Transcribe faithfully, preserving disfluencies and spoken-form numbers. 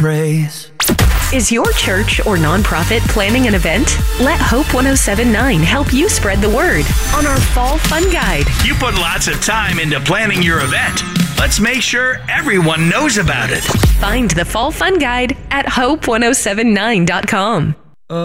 praise. Is your church or nonprofit planning an event? Let Hope ten seventy-nine help you spread the word on our Fall Fun Guide. You put lots of time into planning your event. Let's make sure everyone knows about it. Find the Fall Fun Guide at hope ten seventy-nine dot com.